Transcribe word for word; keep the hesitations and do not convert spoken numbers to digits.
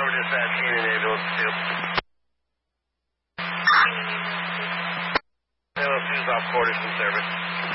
over dispatch, Canyon ambulance two. Hello, two's off quarters from service.